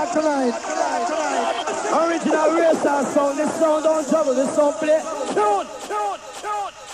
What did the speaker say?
tonight. Original racer sound. This sound don't trouble. This sound play. Tune.